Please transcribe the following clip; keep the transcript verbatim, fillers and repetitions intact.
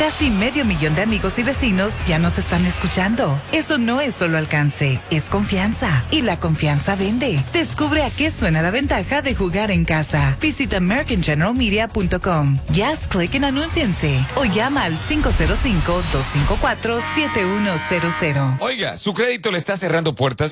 Casi medio millón de amigos y vecinos ya nos están escuchando. Eso no es solo alcance, es confianza. Y la confianza vende. Descubre a qué suena la ventaja de jugar en casa. Visita american general media punto com. Ya haz clic en anúnciense o llama al cinco cero cinco, dos cinco cuatro, siete uno cero cero. Oiga, su crédito le está cerrando puertas.